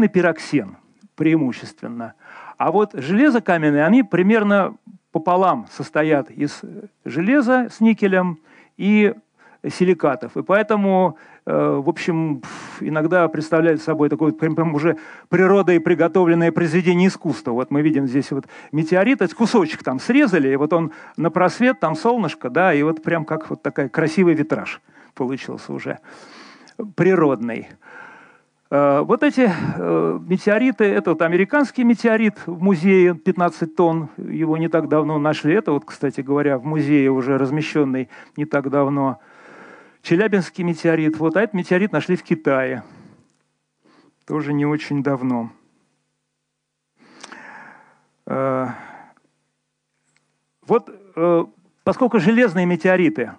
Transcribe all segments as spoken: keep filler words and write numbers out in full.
пироксен преимущественно. А вот железокаменные, они примерно пополам состоят из железа с никелем и силикатов. И поэтому, в общем, иногда представляют собой такое прям уже природой приготовленное произведение искусства. Вот мы видим здесь вот метеорит, этот кусочек там срезали, и вот он на просвет, там солнышко, да, и вот прям как вот такой красивый витраж получился уже природный. Вот эти метеориты, это вот американский метеорит в музее, пятнадцать тонн, его не так давно нашли. Это вот, кстати говоря, в музее уже размещенный не так давно. Челябинский метеорит, вот, а этот метеорит нашли в Китае, тоже не очень давно. Вот, поскольку железные метеориты,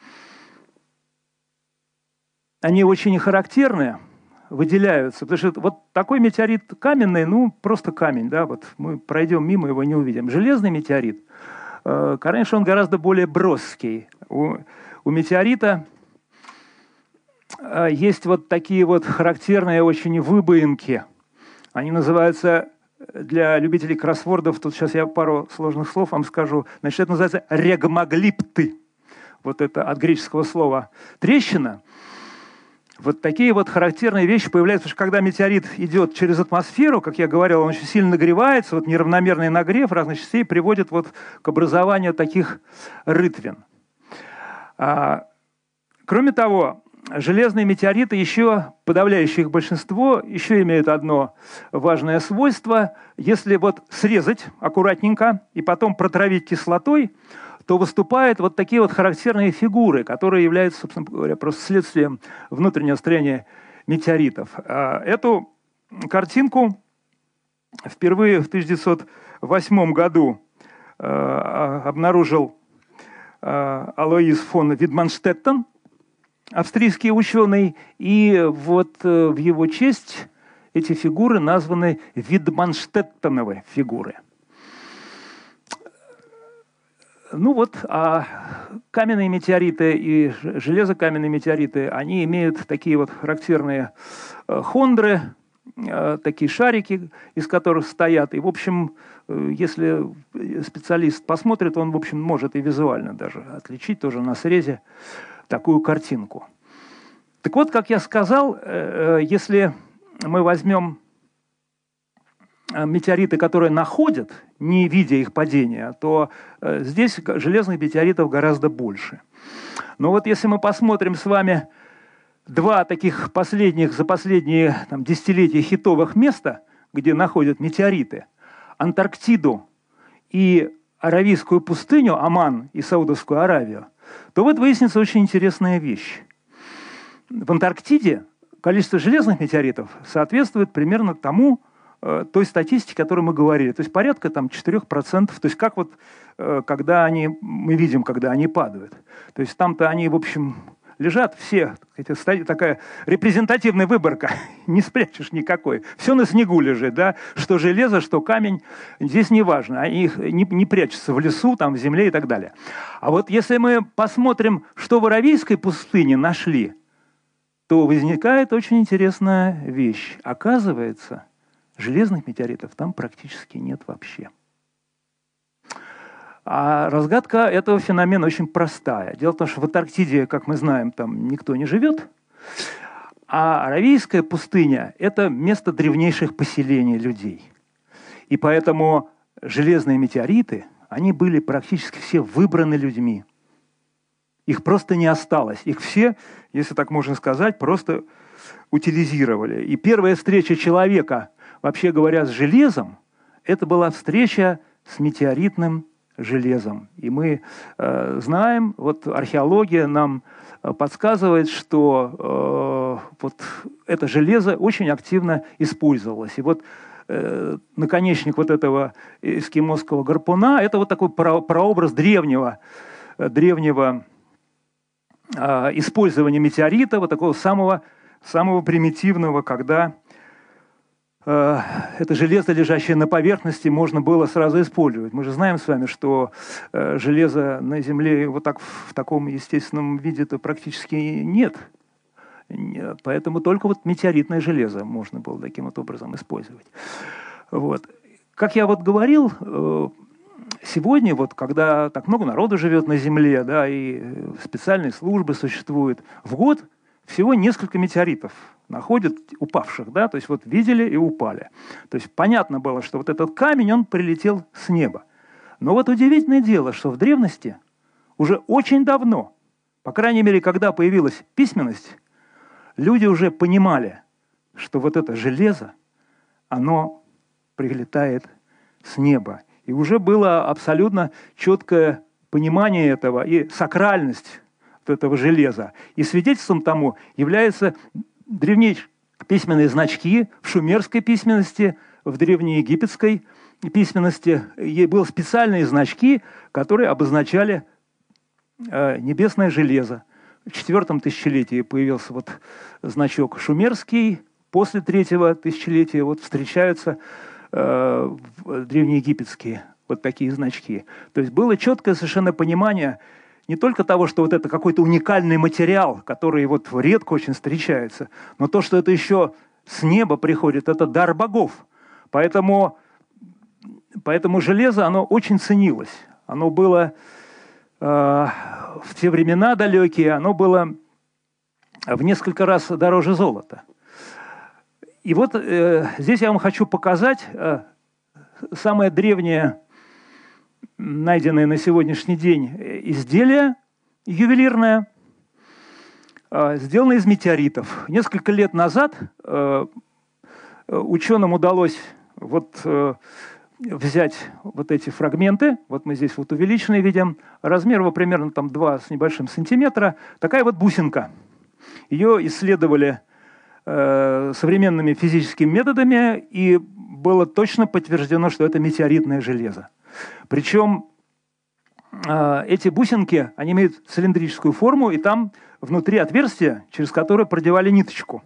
они очень характерны, выделяются, потому что вот такой метеорит каменный, ну, просто камень, да, вот мы пройдем мимо, его не увидим. Железный метеорит, конечно, он гораздо более броский. У, у метеорита есть вот такие вот характерные очень выбоинки. Они называются, для любителей кроссвордов, тут сейчас я пару сложных слов вам скажу, значит, это называется регмаглипты. Вот это от греческого слова трещина. Вот такие вот характерные вещи появляются, потому что когда метеорит идет через атмосферу, как я говорил, он очень сильно нагревается, вот неравномерный нагрев разных частей приводит вот к образованию таких рытвин. А, кроме того, железные метеориты еще, подавляющее их большинство, еще имеют одно важное свойство. Если вот срезать аккуратненько и потом протравить кислотой, то выступают вот такие вот характерные фигуры, которые являются, собственно говоря, просто следствием внутреннего строения метеоритов. Эту картинку впервые в тысяча девятьсот восьмом году обнаружил Алоис фон Видманштеттен, австрийский ученый, и вот в его честь эти фигуры названы Видманштеттеновы фигуры. Ну вот, а каменные метеориты и железокаменные метеориты, они имеют такие вот характерные хондры, такие шарики, из которых стоят. И, в общем, если специалист посмотрит, он, в общем, может и визуально даже отличить тоже на срезе такую картинку. Так вот, как я сказал, если мы возьмем метеориты, которые находят, не видя их падения, то здесь железных метеоритов гораздо больше. Но вот если мы посмотрим с вами два таких последних, за последние там, десятилетия хитовых места, где находят метеориты, Антарктиду и Аравийскую пустыню, Оман и Саудовскую Аравию, то вот выяснится очень интересная вещь. В Антарктиде количество железных метеоритов соответствует примерно тому, той статистике, о которой мы говорили. То есть порядка там, четыре процента. То есть как вот, когда они, мы видим, когда они падают. То есть там-то они, в общем, лежат все. Это такая репрезентативная выборка. Не спрячешь никакой. Все на снегу лежит, да. Что железо, что камень. Здесь не важно. Они не, не прячутся в лесу, там, в земле и так далее. А вот если мы посмотрим, что в Аравийской пустыне нашли, то возникает очень интересная вещь. Оказывается, железных метеоритов там практически нет вообще. А разгадка этого феномена очень простая. Дело в том, что в Антарктиде, как мы знаем, там никто не живет. А Аравийская пустыня – это место древнейших поселений людей. И поэтому железные метеориты, они были практически все выбраны людьми. Их просто не осталось. Их все, если так можно сказать, просто утилизировали. И первая встреча человека, вообще говоря, с железом, это была встреча с метеоритным железом. И мы э, знаем, вот археология нам подсказывает, что э, вот это железо очень активно использовалось. И вот э, наконечник вот этого эскимосского гарпуна – это вот такой про, прообраз древнего, древнего э, использования метеорита, вот такого самого, самого примитивного, когда это железо, лежащее на поверхности, можно было сразу использовать. Мы же знаем с вами, что железа на Земле вот так в таком естественном виде-то практически нет. Поэтому только вот метеоритное железо можно было таким вот образом использовать. Вот. Как я вот говорил, сегодня, вот, когда так много народу живет на Земле, да, и специальные службы существуют, в год всего несколько метеоритов находят упавших, да, то есть вот видели и упали. То есть понятно было, что вот этот камень, он прилетел с неба. Но вот удивительное дело, что в древности уже очень давно, по крайней мере, когда появилась письменность, люди уже понимали, что вот это железо, оно прилетает с неба. И уже было абсолютно четкое понимание этого и сакральность этого железа. И свидетельством тому являются древнейшие письменные значки в шумерской письменности, в древнеегипетской письменности. Были специальные значки, которые обозначали э, небесное железо. В четвертом тысячелетии появился вот значок шумерский, после третьего тысячелетия вот встречаются э, древнеегипетские вот такие значки. То есть было четкое совершенно понимание не только того, что вот это какой-то уникальный материал, который вот редко очень встречается, но то, что это еще с неба приходит, это дар богов. Поэтому, поэтому железо, оно очень ценилось. Оно было э, в те времена далекие, оно было в несколько раз дороже золота. И вот э, здесь я вам хочу показать э, самое древнее, найденное на сегодняшний день изделие ювелирное, э, сделанное из метеоритов. Несколько лет назад э, ученым удалось вот, э, взять вот эти фрагменты. Вот мы здесь вот увеличенные видим. Размер его примерно там два с небольшим сантиметра. Такая вот бусинка. Ее исследовали э, современными физическими методами, и было точно подтверждено, что это метеоритное железо. Причем э, эти бусинки, они имеют цилиндрическую форму, и там внутри отверстие, через которое продевали ниточку.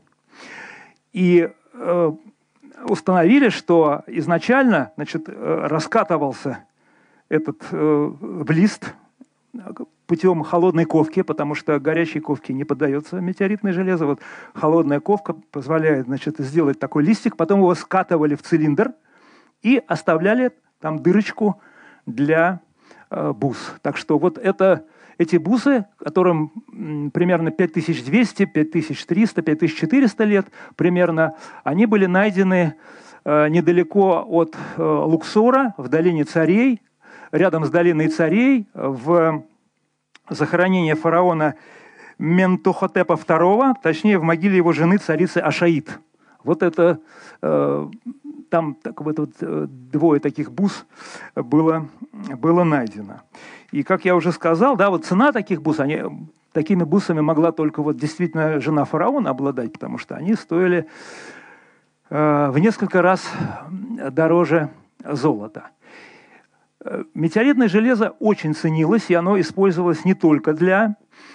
И э, установили, что изначально, значит, э, раскатывался этот э, блист путем холодной ковки, потому что горячей ковке не поддается метеоритное железо. Вот холодная ковка позволяет, значит, сделать такой листик, потом его скатывали в цилиндр и оставляли там дырочку для э, бус. Так что вот это, эти бусы, которым м, примерно пять тысяч двести, пять тысяч триста, пять тысяч четыреста лет примерно, они были найдены э, недалеко от э, Луксора, в долине Царей, рядом с долиной Царей, в захоронение фараона Ментохотепа второго, точнее, в могиле его жены, царицы Ашаид. Вот это, э, там так, вот, вот, двое таких бус было, было найдено. И, как я уже сказал, да, вот цена таких бус, они, такими бусами могла только вот действительно жена фараона обладать, потому что они стоили э, в несколько раз дороже золота. Метеоритное железо очень ценилось, и оно использовалось не только для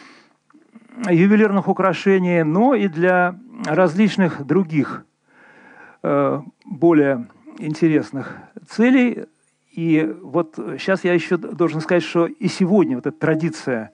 ювелирных украшений, но и для различных других э, более интересных целей. И вот сейчас я еще должен сказать, что и сегодня вот эта традиция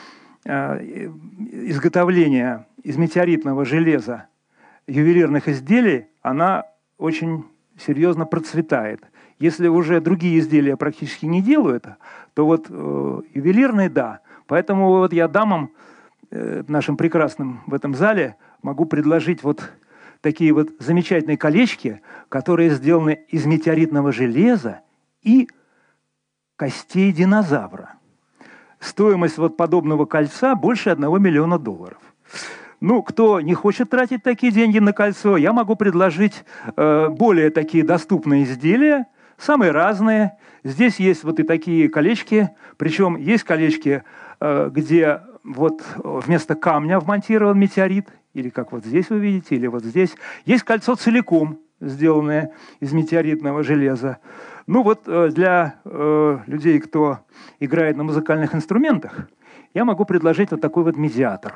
э, изготовления из метеоритного железа ювелирных изделий, она очень серьезно процветает. Если уже другие изделия практически не делают, то вот э, ювелирные – да. Поэтому вот я дамам, э, нашим прекрасным в этом зале, могу предложить вот такие вот замечательные колечки, которые сделаны из метеоритного железа и костей динозавра. Стоимость вот подобного кольца больше одного миллиона долларов. Ну, кто не хочет тратить такие деньги на кольцо, я могу предложить э, более такие доступные изделия, самые разные. Здесь есть вот и такие колечки, причем есть колечки, э, где вот вместо камня вмонтирован метеорит, или как вот здесь вы видите, или вот здесь. Есть кольцо целиком, сделанное из метеоритного железа. Ну вот э, для э, людей, кто играет на музыкальных инструментах, я могу предложить вот такой вот медиатор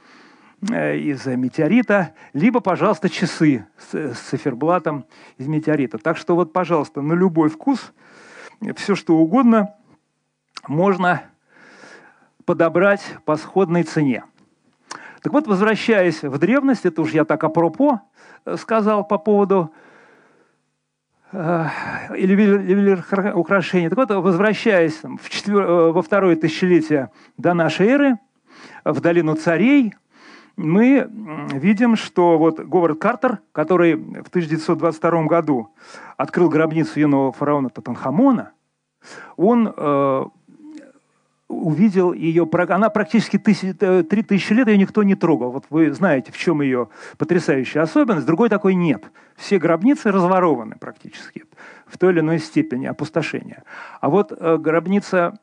из метеорита, либо, пожалуйста, часы с, с циферблатом из метеорита. Так что вот, пожалуйста, на любой вкус все, что угодно можно подобрать по сходной цене. Так вот, возвращаясь в древность, это уж я так апропо сказал по поводу э, ювелирных украшений. Так вот, возвращаясь в четвер... во второе тысячелетие до нашей эры, в долину царей, мы видим, что вот Говард Картер, который в тысяча девятьсот двадцать втором году открыл гробницу юного фараона Тутанхамона, он э, увидел ее, она практически тысяч, три тысячи лет, ее никто не трогал. Вот вы знаете, в чем ее потрясающая особенность. Другой такой нет. Все гробницы разворованы практически в той или иной степени опустошения. А вот э, гробница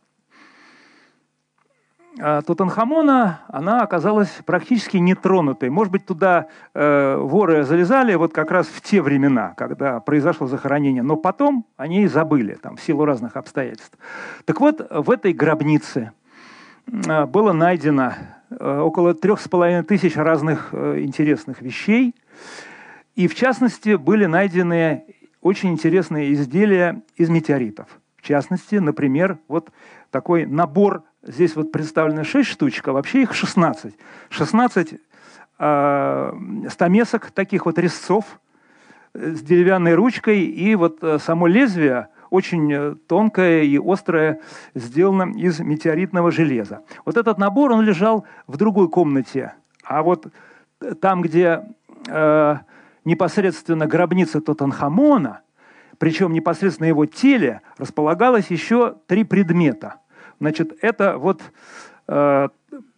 Тутанхамона, она оказалась практически нетронутой. Может быть, туда э, воры залезали вот как раз в те времена, когда произошло захоронение, но потом они и забыли, там, в силу разных обстоятельств. Так вот, в этой гробнице э, было найдено э, около трех с половиной тысяч разных э, интересных вещей, и в частности были найдены очень интересные изделия из метеоритов. В частности, например, вот такой набор. Здесь вот представлено шесть штучек, а вообще их шестнадцать. шестнадцать э, стамесок, таких вот резцов с деревянной ручкой. И вот само лезвие очень тонкое и острое, сделано из метеоритного железа. Вот этот набор, он лежал в другой комнате. А вот там, где э, непосредственно гробница Тутанхамона, причем непосредственно его теле, располагалось еще три предмета. Значит, это вот э,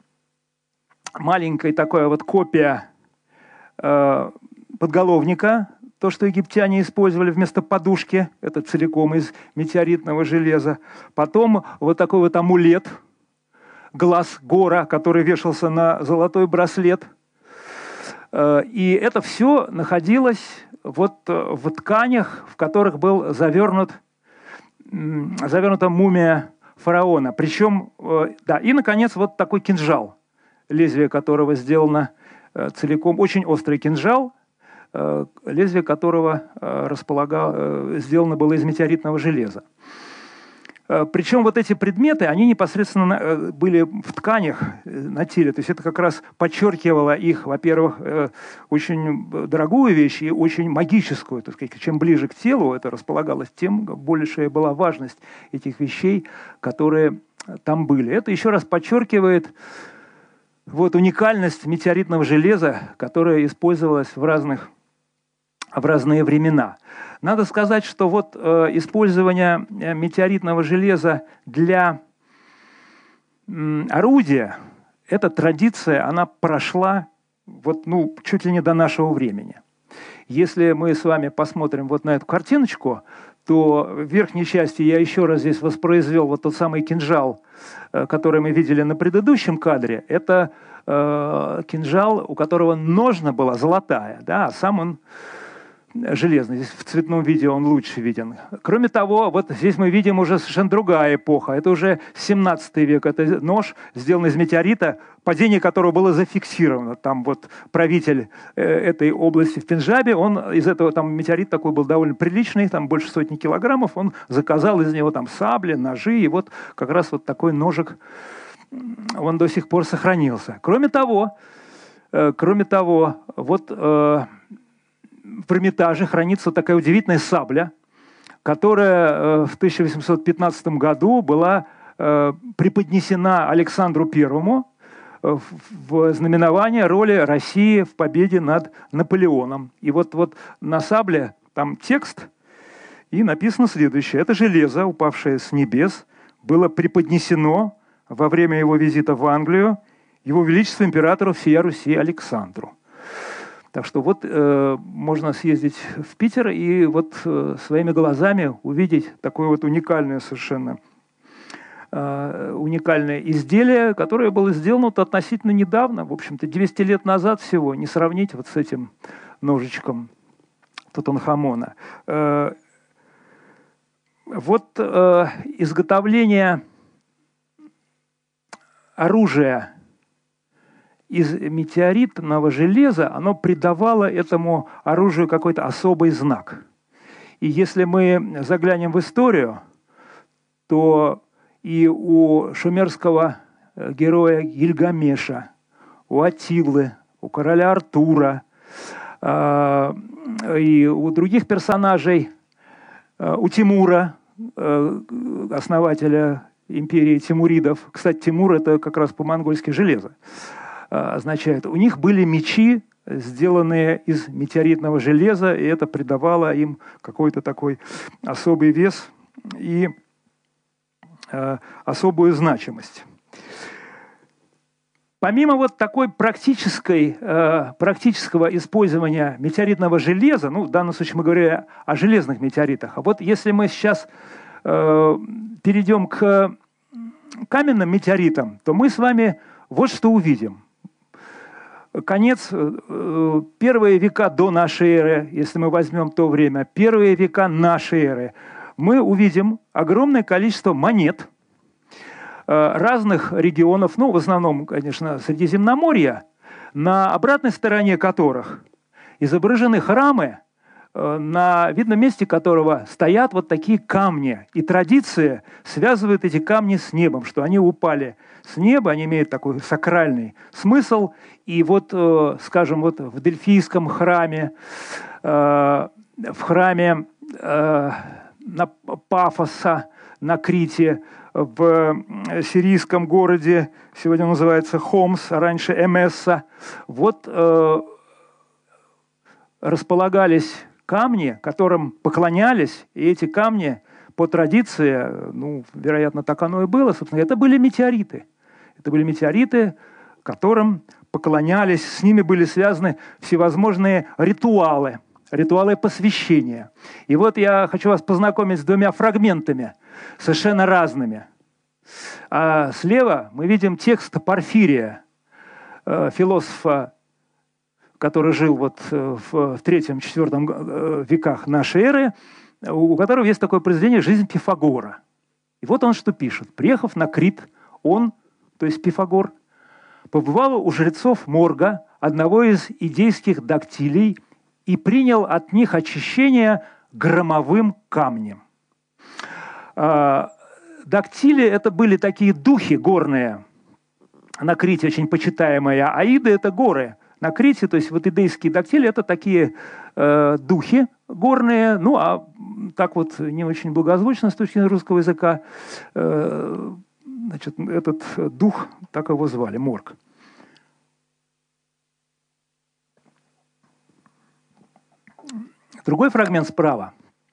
маленькая такая вот копия э, подголовника, то, что египтяне использовали вместо подушки, это целиком из метеоритного железа. Потом вот такой вот амулет, глаз Гора, который вешался на золотой браслет. Э, и это все находилось вот в тканях, в которых был завернут, завернута мумия фараона. Причем, да, и, наконец, вот такой кинжал, лезвие которого сделано целиком, очень острый кинжал, лезвие которого располагало, сделано было из метеоритного железа. Причем вот эти предметы, они непосредственно были в тканях на теле. То есть это как раз подчеркивало их, во-первых, очень дорогую вещь и очень магическую. Так сказать, чем ближе к телу это располагалось, тем большая была важность этих вещей, которые там были. Это еще раз подчеркивает вот уникальность метеоритного железа, которое использовалось в разных, в разные времена. Надо сказать, что вот э, использование метеоритного железа для э, орудия, эта традиция, она прошла вот, ну, чуть ли не до нашего времени. Если мы с вами посмотрим вот на эту картиночку, то в верхней части я еще раз здесь воспроизвел вот тот самый кинжал, э, который мы видели на предыдущем кадре. Это э, кинжал, у которого ножна была золотая, да, а сам он железный. Здесь в цветном виде он лучше виден. Кроме того, вот здесь мы видим уже совершенно другая эпоха. Это уже семнадцатый век. Это нож, сделанный из метеорита, падение которого было зафиксировано. Там вот правитель э, этой области в Пенджабе, он из этого, там метеорит такой был довольно приличный, там больше сотни килограммов, он заказал из него там сабли, ножи, и вот как раз вот такой ножик, он до сих пор сохранился. Кроме того, э, кроме того, вот э, в Эрмитаже хранится такая удивительная сабля, которая в тысяча восемьсот пятнадцатом году была преподнесена Александру Первому в знаменование роли России в победе над Наполеоном. И вот, вот на сабле там текст, и написано следующее. Это железо, упавшее с небес, было преподнесено во время его визита в Англию его величеству императору всея Руси Александру. Так что вот э, можно съездить в Питер и вот э, своими глазами увидеть такое вот уникальное совершенно э, уникальное изделие, которое было сделано вот относительно недавно, в общем-то, двести лет назад всего, не сравнить вот с этим ножичком Тутанхамона. Э, вот э, изготовление оружия из метеоритного железа, оно придавало этому оружию какой-то особый знак. И если мы заглянем в историю, то и у шумерского героя Гильгамеша у Аттилы, у короля Артура э, и у других персонажей, э, у Тимура, э, основателя империи тимуридов. Кстати, Тимур – это как раз по-монгольски железо э, означает. У них были мечи, сделанные из метеоритного железа, и это придавало им какой-то такой особый вес и э, особую значимость. Помимо вот такой практической, э, практического использования метеоритного железа, ну, в данном случае мы говорили о железных метеоритах, а вот если мы сейчас э, перейдем к каменным метеоритам, то мы с вами вот что увидим. Конец, э, первые века до нашей эры, если мы возьмем то время, первые века нашей эры, мы увидим огромное количество монет разных регионов, ну, в основном, конечно, Средиземноморья, на обратной стороне которых изображены храмы, на видном месте которого стоят вот такие камни. И традиция связывает эти камни с небом, что они упали с неба, они имеют такой сакральный смысл. И вот, скажем, вот в Дельфийском храме, в храме Пафоса на Крите, в сирийском городе, сегодня он называется Хомс, а раньше Эмесса, вот э, располагались камни, которым поклонялись, и эти камни по традиции, ну, вероятно, так оно и было, собственно, это были метеориты. Это были метеориты, которым поклонялись, с ними были связаны всевозможные ритуалы, ритуалы посвящения. И вот я хочу вас познакомить с двумя фрагментами, совершенно разными. А слева мы видим текст Порфирия, философа, который жил вот в третьем-четвертом веках нашей эры, у которого есть такое произведение «Жизнь Пифагора». И вот он что пишет. «Приехав на Крит, он, то есть Пифагор, побывал у жрецов Морга, одного из идейских дактилей, и принял от них очищение громовым камнем». Дактили – это были такие духи горные, на Крите очень почитаемые, а Аиды – это горы. На Крите, то есть вот идейские дактили – это такие э, духи горные, ну а так вот не очень благозвучно с точки зрения русского языка, э, значит, этот дух, так его звали, Морг. Другой фрагмент справа.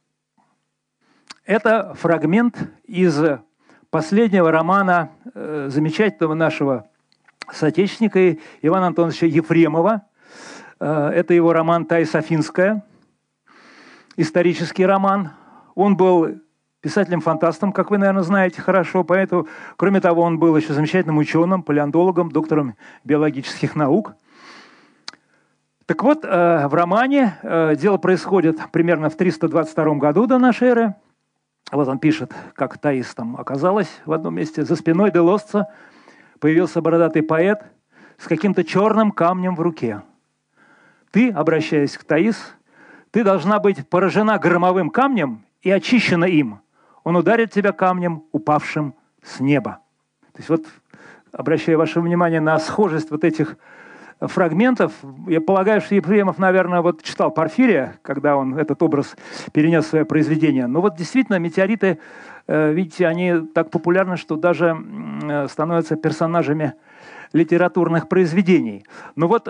Это фрагмент из последнего романа э, замечательного нашего соотечественника Ивана Антоновича Ефремова. Э, это его роман «Таис Афинская», исторический роман. Он был писателем-фантастом, как вы, наверное, знаете хорошо, поэтому, кроме того, он был еще замечательным ученым, палеонтологом, доктором биологических наук. Так вот, э, в романе э, дело происходит примерно в триста двадцать втором году до нашей эры. Вот он пишет, как Таис там оказалась в одном месте. За спиной Делосца появился бородатый поэт с каким-то черным камнем в руке. Ты, обращаясь к Таис, ты должна быть поражена громовым камнем и очищена им. Он ударит тебя камнем, упавшим с неба. То есть вот, обращаю ваше внимание на схожесть вот этих фрагментов. Я полагаю, что Ефремов, наверное, вот читал Порфирия, когда он этот образ перенес в свое произведение. Но вот действительно метеориты, видите, они так популярны, что даже становятся персонажами литературных произведений. Но вот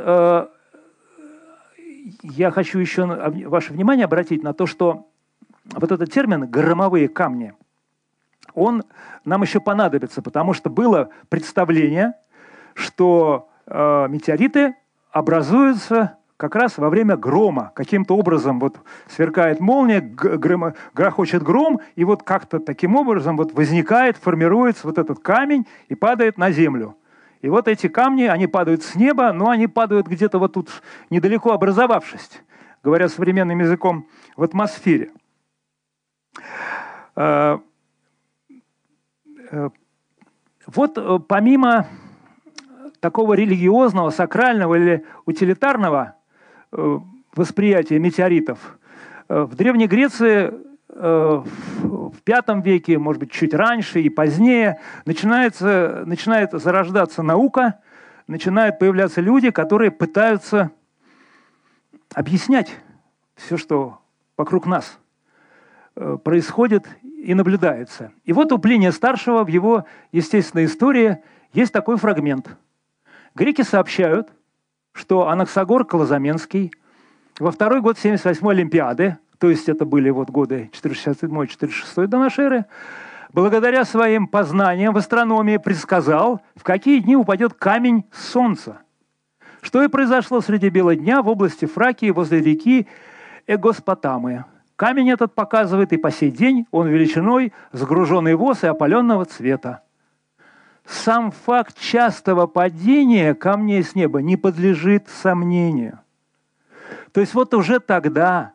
я хочу еще ваше внимание обратить на то, что вот этот термин «громовые камни», он нам еще понадобится, потому что было представление, что метеориты образуются как раз во время грома. Каким-то образом вот сверкает молния, грома, грохочет гром, и вот как-то таким образом вот возникает, формируется вот этот камень и падает на землю. И вот эти камни, они падают с неба, но они падают где-то вот тут недалеко образовавшись, говоря современным языком, в атмосфере. Вот помимо такого религиозного, сакрального или утилитарного восприятия метеоритов, в Древней Греции в пятом веке, может быть, чуть раньше и позднее, начинается, начинает зарождаться наука, начинают появляться люди, которые пытаются объяснять все, что вокруг нас происходит и наблюдается. И вот у Плиния Старшего в его естественной истории есть такой фрагмент. Греки сообщают, что Анаксагор Колозаменский во второй год семьдесят восьмой Олимпиады, то есть это были вот годы четыреста шестьдесят седьмой — четыреста шестьдесят шестой до нашей эры, благодаря своим познаниям в астрономии предсказал, в какие дни упадет камень с Солнца. Что и произошло среди бела дня в области Фракии возле реки Эгоспотамы. Камень этот показывает и по сей день, он величиной, сгруженный воз и опаленного цвета. Сам факт частого падения камней с неба не подлежит сомнению. То есть вот уже тогда,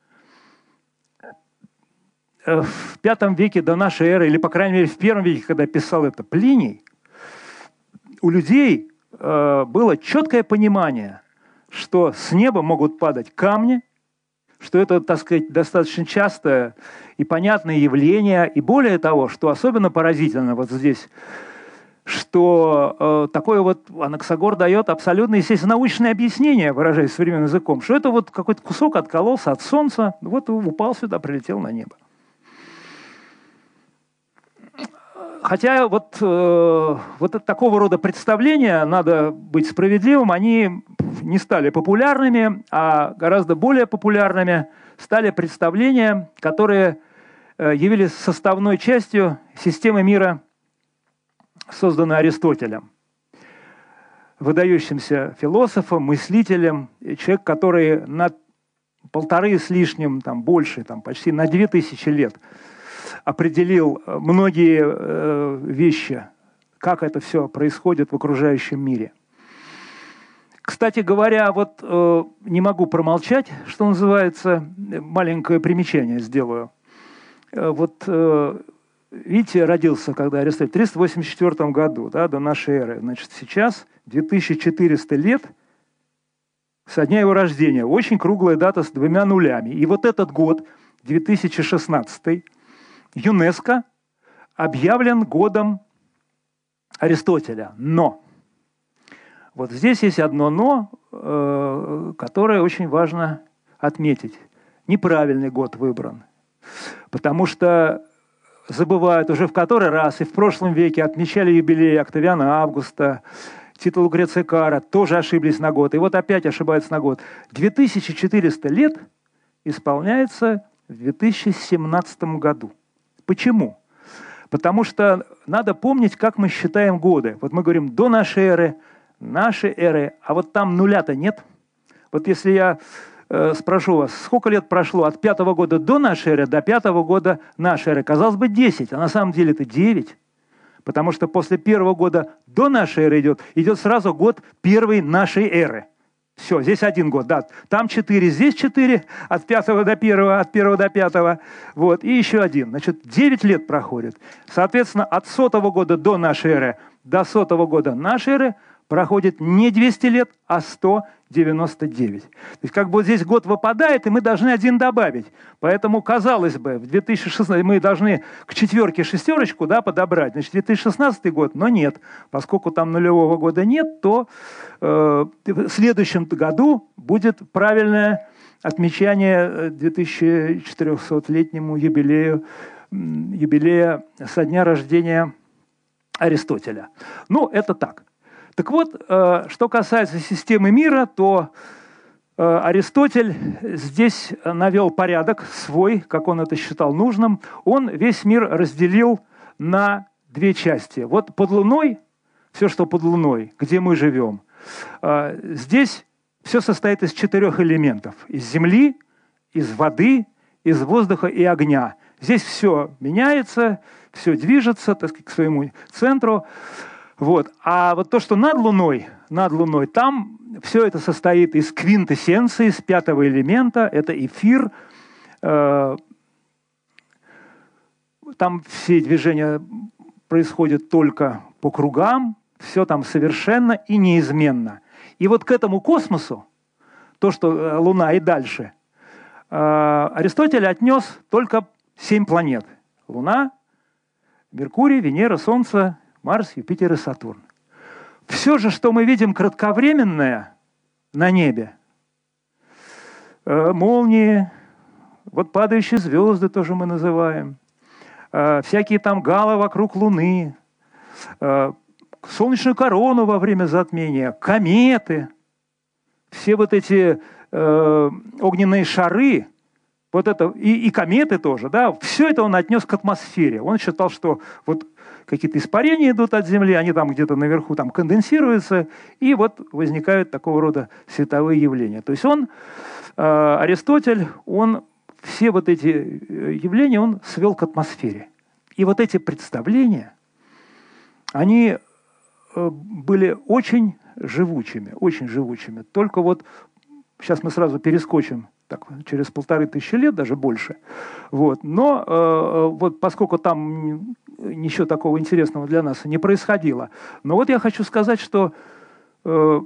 в пятом веке до нашей эры, или, по крайней мере, в первом веке, когда писал это Плиний, у людей э, было четкое понимание, что с неба могут падать камни, что это, так сказать, достаточно частое и понятное явление, и более того, что особенно поразительно вот здесь, что э, такое вот Анаксагор дает абсолютно, естественно, научное объяснение, выражаясь современным языком, что это вот какой-то кусок откололся от Солнца, вот упал сюда, прилетел на небо. Хотя вот, э, вот такого рода представления, надо быть справедливым, они не стали популярными, а гораздо более популярными стали представления, которые э, явились составной частью системы мира, созданной Аристотелем, выдающимся философом, мыслителем, человек, который на полторы с лишним, там, больше, там, почти на две тысячи лет определил многие э, вещи, как это все происходит в окружающем мире. Кстати говоря, вот э, не могу промолчать, что называется, маленькое примечание сделаю. Э, вот э, видите, родился, когда Аристотель, в триста восемьдесят четвёртом году, да, до нашей эры. Значит, сейчас две тысячи четыреста лет со дня его рождения. Очень круглая дата с двумя нулями. И вот этот год, две тысячи шестнадцатый, ЮНЕСКО объявлен годом Аристотеля. Но вот здесь есть одно «но», э, которое очень важно отметить. Неправильный год выбран. Потому что забывают уже в который раз, и в прошлом веке отмечали юбилей Октавиана Августа, Тита Лукреция Кара, тоже ошиблись на год. И вот опять ошибаются на год. две тысячи четыреста лет исполняется в две тысячи семнадцатом году. Почему? Потому что надо помнить, как мы считаем годы. Вот мы говорим до нашей эры, нашей эры, а вот там нуля-то нет. Вот если я э, спрошу вас, сколько лет прошло от пятого года до нашей эры до пятого года нашей эры? Казалось бы, десять, а на самом деле это девять. Потому что после первого года до нашей эры идет, идет сразу год первой нашей эры. Все, здесь один год, да. Там четыре, здесь четыре, от пятого до первого, от первого до пятого. Вот, и еще один. Значит, девять лет проходит. Соответственно, от сотого года до нашей эры до сотого года нашей эры проходит не двести лет, а сто девяносто девять. То есть как бы вот здесь год выпадает, и мы должны один добавить. Поэтому, казалось бы, в две тысячи шестнадцатом мы должны к четверке шестерочку, да, подобрать. Значит, две тысячи шестнадцатый год, но нет. Поскольку там нулевого года нет, то э, в следующем году будет правильное отмечание две тысячи четырехсотлетнему юбилею, юбилея со дня рождения Аристотеля. Ну, это так. Так вот, что касается системы мира, то Аристотель здесь навел порядок свой, как он это считал нужным. Он весь мир разделил на две части. Вот под Луной, все, что под Луной, где мы живем, здесь все состоит из четырех элементов. Из земли, из воды, из воздуха и огня. Здесь все меняется, все движется, так сказать, к своему центру. Вот. А вот то, что над Луной, над Луной, там все это состоит из квинтэссенции, из пятого элемента, это эфир. Там все движения происходят только по кругам, все там совершенно и неизменно. И вот к этому космосу, то, что Луна и дальше, Аристотель отнес только семь планет. Луна, Меркурий, Венера, Солнце, Марс, Юпитер и Сатурн. все же, что мы видим кратковременное на небе, э, молнии, вот падающие звезды тоже мы называем, э, всякие там галы вокруг Луны, э, солнечную корону во время затмения, кометы, все вот эти э, огненные шары, вот это, и, и кометы тоже, да, все это он отнес к атмосфере. Он считал, что вот какие-то испарения идут от Земли, они там где-то наверху там конденсируются, и вот возникают такого рода световые явления. То есть он, э, Аристотель, он все вот эти явления он свел к атмосфере. И вот эти представления, они э, были очень живучими, очень живучими. Только вот сейчас мы сразу перескочим так, через полторы тысячи лет, даже больше. Вот. Но э, вот поскольку там ничего такого интересного для нас не происходило. Но вот я хочу сказать, что э,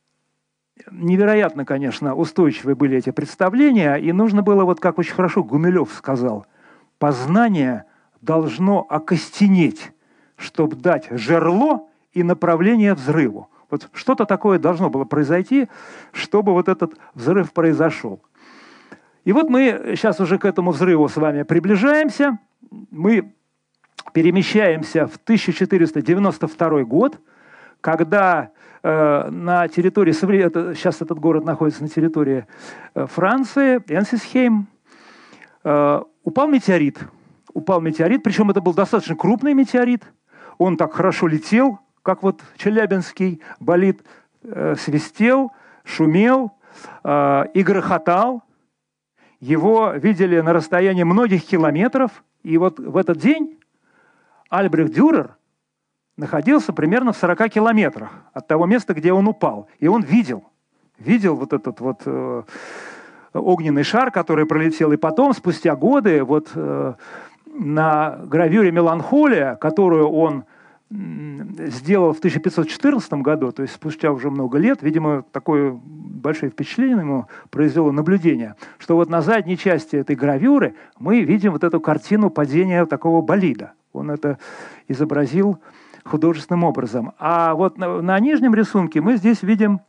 невероятно, конечно, устойчивы были эти представления, и нужно было, вот как очень хорошо Гумилев сказал, познание должно окостенеть, чтобы дать жерло и направление взрыву. Вот что-то такое должно было произойти, чтобы вот этот взрыв произошел. И вот мы сейчас уже к этому взрыву с вами приближаемся. Мы перемещаемся в тысяча четыреста девяносто второй год, когда э, на территории, это, сейчас этот город находится на территории э, Франции, Энсисхейм, э, упал метеорит. Упал метеорит, причем это был достаточно крупный метеорит. Он так хорошо летел, как вот Челябинский болид, э, свистел, шумел э, и грохотал. Его видели на расстоянии многих километров. И вот в этот день Альбрехт Дюрер находился примерно в сорока километрах от того места, где он упал. И он видел, видел вот этот вот э, огненный шар, который пролетел. И потом, спустя годы, вот э, на гравюре «Меланхолия», которую он сделал в тысяча пятьсот четырнадцатом году, то есть спустя уже много лет, видимо, такое большое впечатление ему произвело наблюдение, что вот на задней части этой гравюры мы видим вот эту картину падения такого болида. Он это изобразил художественным образом. А вот на, на нижнем рисунке мы здесь видим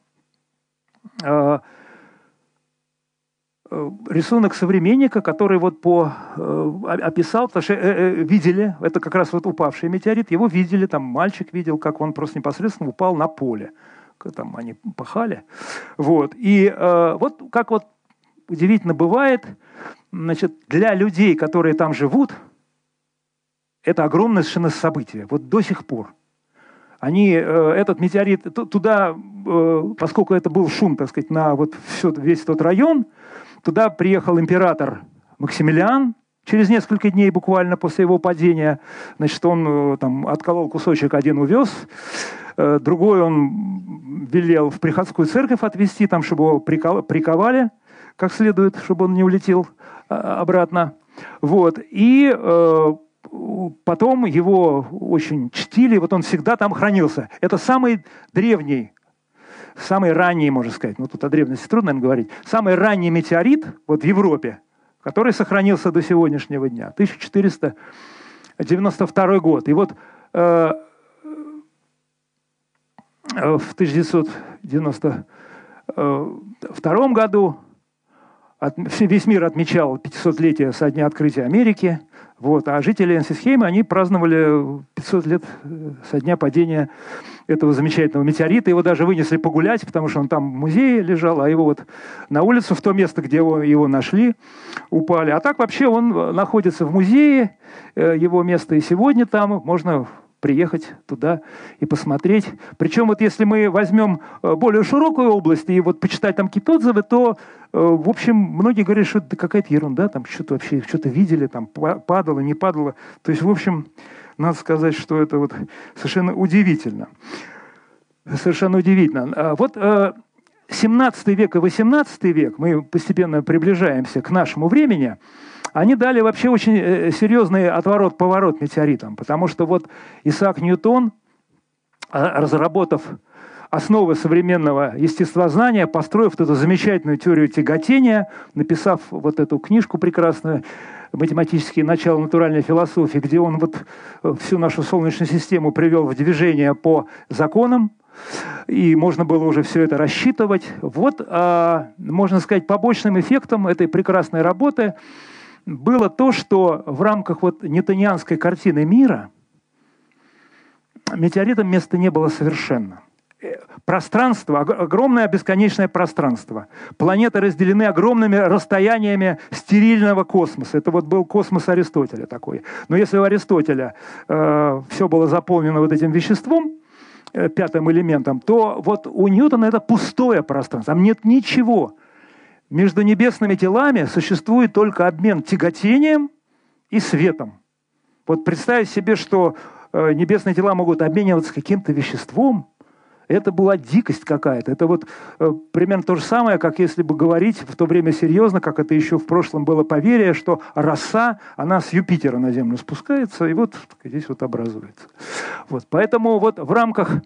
э, рисунок современника, который вот по, э, описал, потому что э, э, видели, это как раз вот упавший метеорит, его видели, там мальчик видел, как он просто непосредственно упал на поле. Там они пахали. Вот. И э, вот как вот удивительно бывает, значит, для людей, которые там живут, это огромное совершенно событие. Вот до сих пор. Они, э, этот метеорит, туда, э, поскольку это был шум, так сказать, на вот все, весь тот район, туда приехал император Максимилиан через несколько дней буквально после его падения. Значит, он там отколол кусочек, один увез, э, другой он велел в приходскую церковь отвезти, там, чтобы его приковали как следует, чтобы он не улетел э, обратно. Вот. И э, потом его очень чтили, вот он всегда там хранился. Это самый древний, самый ранний, можно сказать, ну тут о древности трудно, наверное, говорить, самый ранний метеорит вот в Европе, который сохранился до сегодняшнего дня, тысяча четыреста девяносто второй год. И вот э, в тысяча девятьсот девяносто втором году от, весь мир отмечал пятисотлетие со дня открытия Америки, вот, а жители Энсисхейма, они праздновали пятьсот лет со дня падения этого замечательного метеорита. Его даже вынесли погулять, потому что он там в музее лежал, а его вот на улицу, в то место, где его, его нашли, упали. А так вообще он находится в музее, его место и сегодня там, можно приехать туда и посмотреть. Причем вот если мы возьмем более широкую область и вот почитать там какие-то отзывы, то, в общем, многие говорят, что это какая-то ерунда, там что-то вообще, что-то видели, там падало, не падало. То есть, в общем, надо сказать, что это вот совершенно удивительно. Совершенно удивительно. Вот семнадцатый век и восемнадцатый век, мы постепенно приближаемся к нашему времени, они дали вообще очень серьезный отворот-поворот метеоритам, потому что вот Исаак Ньютон, разработав основы современного естествознания, построив вот эту замечательную теорию тяготения, написав вот эту книжку прекрасную «Математические начала натуральной философии», где он вот всю нашу Солнечную систему привел в движение по законам и можно было уже все это рассчитывать. Вот, можно сказать, побочным эффектом этой прекрасной работы было то, что в рамках вот ньютонианской картины мира метеоритам места не было совершенно. Пространство, огромное бесконечное пространство. Планеты разделены огромными расстояниями стерильного космоса. Это вот был космос Аристотеля такой. Но если у Аристотеля э, все было заполнено вот этим веществом, э, пятым элементом, то вот у Ньютона это пустое пространство. Там нет ничего. Между небесными телами существует только обмен тяготением и светом. Вот представить себе, что э, небесные тела могут обмениваться каким-то веществом, это была дикость какая-то. Это вот э, примерно то же самое, как если бы говорить в то время серьезно, как это еще в прошлом было поверье, что роса, она с Юпитера на Землю спускается, и вот здесь вот образуется. Вот. Поэтому вот в рамках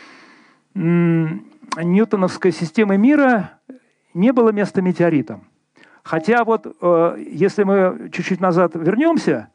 м- ньютоновской системы мира не было места метеоритам. Хотя вот, э, если мы чуть-чуть назад вернемся,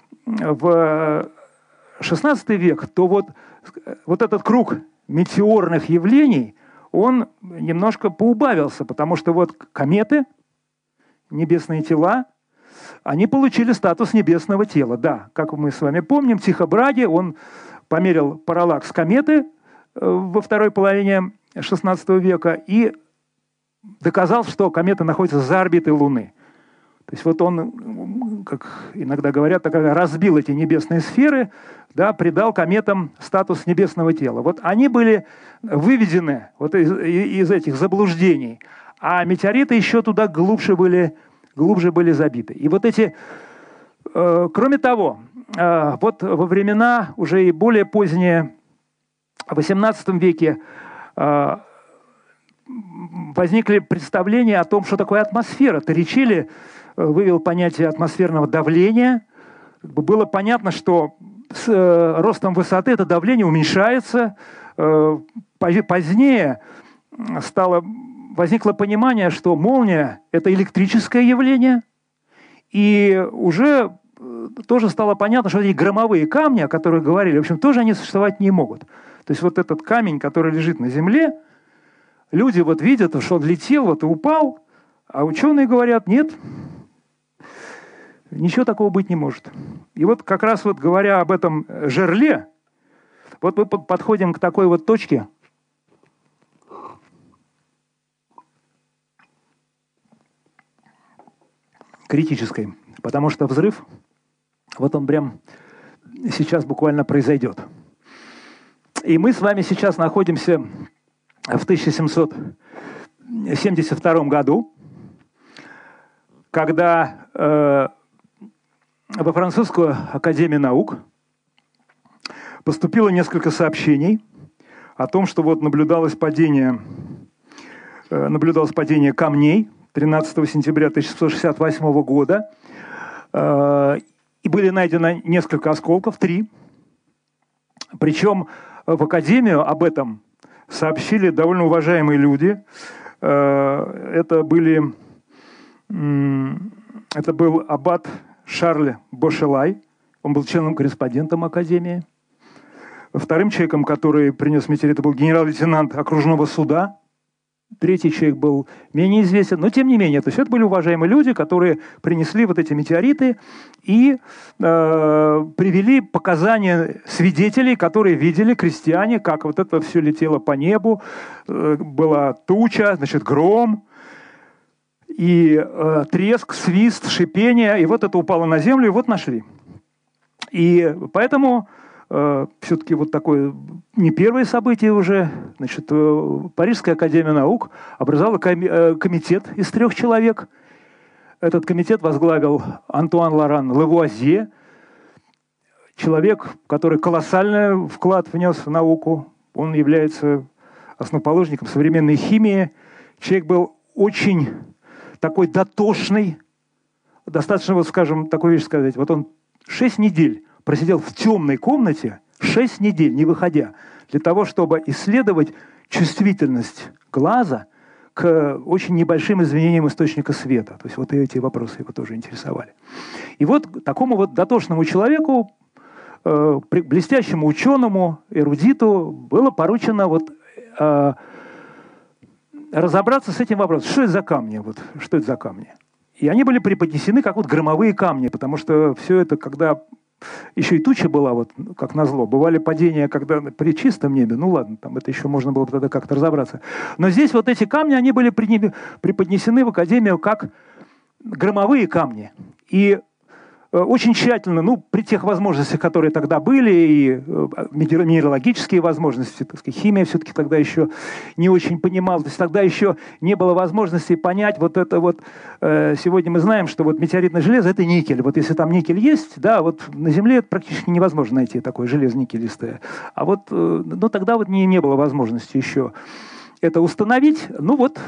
в шестнадцатый век, то вот, вот этот круг метеорных явлений, он немножко поубавился, потому что вот кометы, небесные тела, они получили статус небесного тела. Да, как мы с вами помним, Тихо Браге, он померил параллакс кометы во второй половине шестнадцатого века и доказал, что комета находится за орбитой Луны. То есть вот он, как иногда говорят, разбил эти небесные сферы, да, придал кометам статус небесного тела. Вот они были выведены вот из, из этих заблуждений, а метеориты еще туда глубже были, глубже были забиты. И вот эти, э, кроме того, э, вот во времена уже и более поздние, в восемнадцатом веке, э, возникли представления о том, что такое атмосфера. Торричелли вывел понятие атмосферного давления. Было понятно, что с э, ростом высоты это давление уменьшается. Э, позднее стало, возникло понимание, что молния – это электрическое явление. И уже тоже стало понятно, что эти громовые камни, о которых говорили, в общем, тоже они существовать не могут. То есть вот этот камень, который лежит на земле, люди вот видят, что он летел, вот и упал, а ученые говорят, нет, ничего такого быть не может. И вот как раз вот говоря об этом жерле, вот мы подходим к такой вот точке, критической, потому что взрыв, вот он прям сейчас буквально произойдет. И мы с вами сейчас находимся в тысяча семьсот семьдесят втором году, когда э, во Французскую академию наук поступило несколько сообщений о том, что вот наблюдалось падение, э, наблюдалось падение камней тринадцатого сентября тысяча семьсот шестьдесят восьмого года, э, и были найдены несколько осколков, три. Причем в академию об этом сообщили довольно уважаемые люди. Это были, это был аббат Шарль Бошелай, он был членом-корреспондентом академии. Вторым человеком, который принес метеорит, был генерал-лейтенант окружного суда. Третий человек был менее известен, но тем не менее, то есть это были уважаемые люди, которые принесли вот эти метеориты и э, привели показания свидетелей, которые видели, крестьяне, как вот это все летело по небу, э, была туча, значит, гром, и э, треск, свист, шипение, и вот это упало на землю, и вот нашли. И поэтому все-таки вот такое не первое событие уже. Значит, Парижская академия наук образовала комитет из трех человек. Этот комитет возглавил Антуан Лоран Лавуазье, человек, который колоссальный вклад внес в науку. Он является основоположником современной химии. Человек был очень такой дотошный, достаточно, вот скажем, такую вещь сказать. Вот он шесть недель просидел в темной комнате, шесть недель, не выходя, для того, чтобы исследовать чувствительность глаза к очень небольшим изменениям источника света. То есть вот эти вопросы его тоже интересовали. И вот такому вот дотошному человеку, э, блестящему ученому, эрудиту, было поручено вот э, разобраться с этим вопросом. Что это за камни? Вот, что это за камни? И они были преподнесены как вот громовые камни, потому что все это, когда еще и туча была, вот, как назло, бывали падения, когда при чистом небе, ну ладно, там это еще можно было тогда как-то разобраться. Но здесь вот эти камни, они были преподнесены в Академию как громовые камни. И очень тщательно, ну, при тех возможностях, которые тогда были, и минералогические возможности, так сказать, химия все-таки тогда еще не очень понимала, то есть тогда еще не было возможности понять вот это вот, э, сегодня мы знаем, что вот метеоритное железо – это никель, вот если там никель есть, да, вот на Земле это практически невозможно найти такое железо никелистое, а вот, э, ну, тогда вот не, не было возможности еще это установить, ну вот,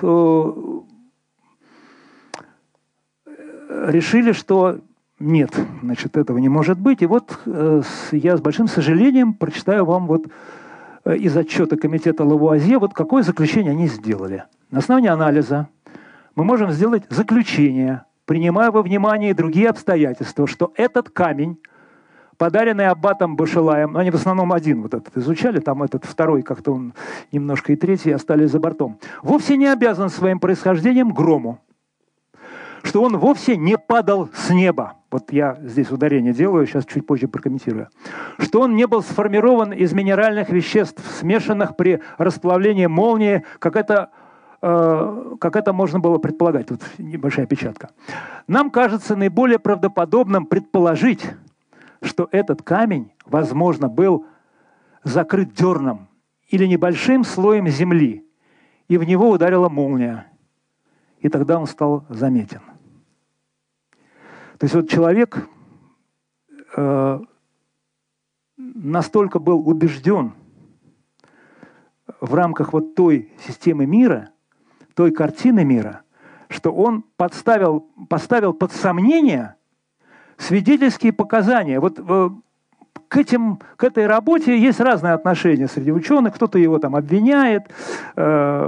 э, решили, что нет, значит, этого не может быть. И вот э, я с большим сожалением прочитаю вам вот э, из отчета комитета Лавуазье, вот какое заключение они сделали. На основании анализа мы можем сделать заключение, принимая во внимание другие обстоятельства, что этот камень, подаренный аббатом Башилаем, ну, они в основном один вот этот изучали, там этот второй как-то он немножко и третий остались за бортом, вовсе не обязан своим происхождением грому, что он вовсе не падал с неба. Вот я здесь ударение делаю, сейчас чуть позже прокомментирую. Что он не был сформирован из минеральных веществ, смешанных при расплавлении молнии, как это, э, как это можно было предполагать. Тут небольшая опечатка. Нам кажется наиболее правдоподобным предположить, что этот камень, возможно, был закрыт дерном или небольшим слоем земли, и в него ударила молния. И тогда он стал заметен. То есть вот человек э, настолько был убежден в рамках вот той системы мира, той картины мира, что он подставил, поставил под сомнение свидетельские показания. Вот э, к, этим, к этой работе есть разные отношения среди ученых. Кто-то его там обвиняет. Э,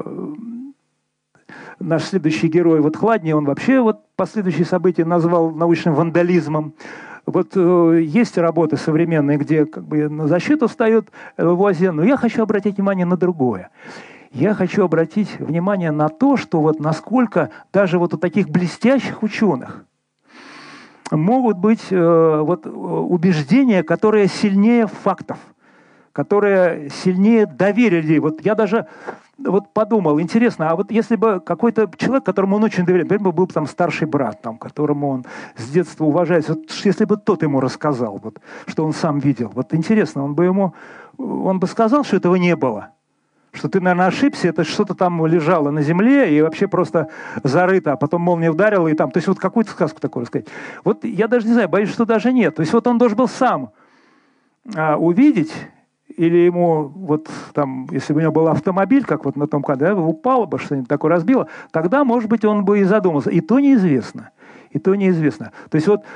Наш следующий герой, вот Хладний, он вообще вот последующие события назвал научным вандализмом. Вот э, есть работы современные, где как бы на защиту встает Лавуазье, но я хочу обратить внимание на другое. Я хочу обратить внимание на то, что вот насколько даже вот у таких блестящих ученых могут быть э, вот, убеждения, которые сильнее фактов, которые сильнее доверия людей. Вот я даже вот подумал, интересно, а вот если бы какой-то человек, которому он очень доверяет, например, был бы там старший брат, там, которому он с детства уважает, вот, если бы тот ему рассказал, вот, что он сам видел, вот интересно, он бы ему, он бы сказал, что этого не было, что ты, наверное, ошибся, это что-то там лежало на земле и вообще просто зарыто, а потом молния ударила, и там, то есть вот какую-то сказку такую рассказать. Вот я даже не знаю, боюсь, что даже нет. То есть вот он должен был сам а, увидеть. Или ему, вот там, если бы у него был автомобиль, как вот на том кадре, упало бы, что-нибудь такое разбило, тогда, может быть, он бы и задумался. И то неизвестно. И то неизвестно. То есть вот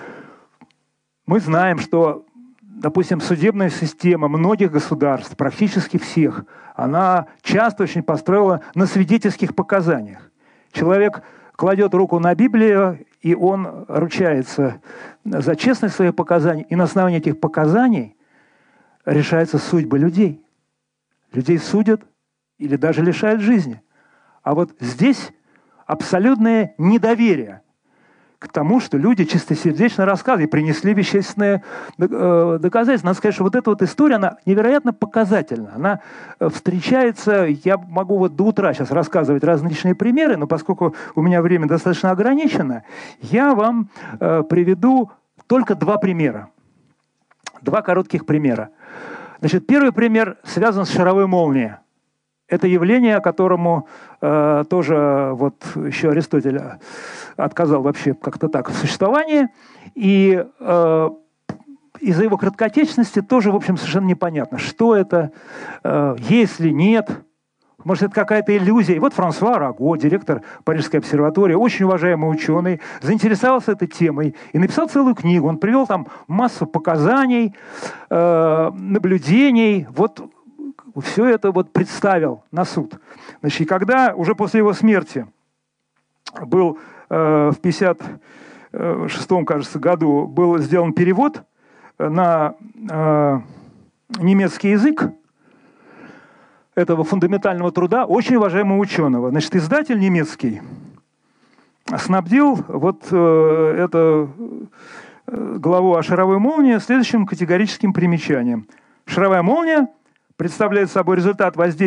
мы знаем, что, допустим, судебная система многих государств, практически всех, она часто очень построила на свидетельских показаниях. Человек кладет руку на Библию, и он ручается за честность своих показаний, и на основании этих показаний решается судьба людей. Людей судят или даже лишают жизни. А вот здесь абсолютное недоверие к тому, что люди чистосердечно рассказывали и принесли вещественные э, доказательства. Надо сказать, что вот эта вот история, она невероятно показательна. Она встречается, я могу вот до утра сейчас рассказывать различные примеры, но поскольку у меня время достаточно ограничено, я вам э, приведу только два примера. Два коротких примера. Значит, первый пример связан с шаровой молнией. Это явление, которому э, тоже вот еще Аристотель отказал вообще как-то так в существовании. И э, из-за его краткотечности тоже, в общем, совершенно непонятно, что это, э, есть ли, нет. Может, это какая-то иллюзия. И вот Франсуа Араго, директор Парижской обсерватории, очень уважаемый ученый, заинтересовался этой темой и написал целую книгу. Он привел там массу показаний, э, наблюдений. Вот все это вот представил на суд. Значит, и когда уже после его смерти был э, в пятьдесят шестом, кажется, году был сделан перевод на э, немецкий язык этого фундаментального труда очень уважаемого ученого. Значит, издатель немецкий снабдил вот э, это э, главу о шаровой молнии следующим категорическим примечанием. Шаровая молния представляет собой результат воздействия